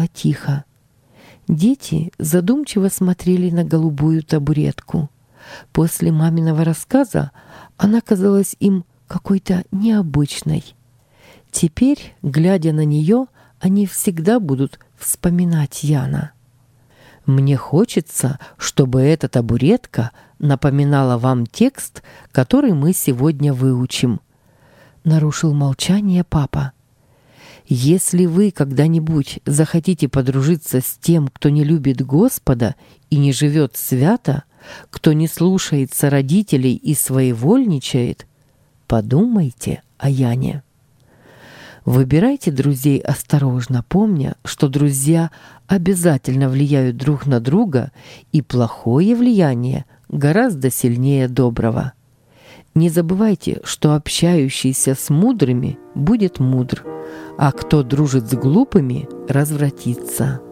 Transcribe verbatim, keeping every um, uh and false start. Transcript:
стало тихо. Дети задумчиво смотрели на голубую табуретку. После маминого рассказа она казалась им какой-то необычной. Теперь, глядя на нее, они всегда будут вспоминать Яна. «Мне хочется, чтобы эта табуретка напоминала вам текст, который мы сегодня выучим», — нарушил молчание папа. «Если вы когда-нибудь захотите подружиться с тем, кто не любит Господа и не живет свято, кто не слушается родителей и своевольничает, подумайте о Яне. Выбирайте друзей осторожно, помня, что друзья обязательно влияют друг на друга, и плохое влияние гораздо сильнее доброго. Не забывайте, что общающийся с мудрыми будет мудр, а кто дружит с глупыми, развратится».